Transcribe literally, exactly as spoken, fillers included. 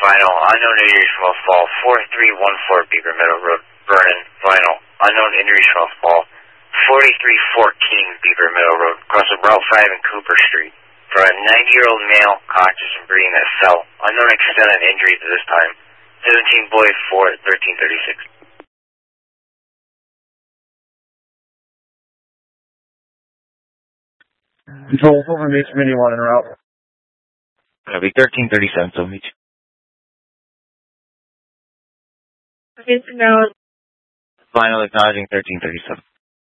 Vinyl, unknown injuries from a fall. four three one four Beaver Meadow Road, Vernon. Vinyl, unknown injuries from a fall. forty-three fourteen Beaver Meadow Road, across of Route five and Cooper Street. For a ninety-year-old male, conscious and breathing that fell. Unknown extent of injuries at this time. seventeen Boy four at thirteen thirty-six. Control, over Mitch, mini one en route. That'll be thirteen thirty-seven, so Mitch. It's now. Final acknowledging thirteen thirty-seven.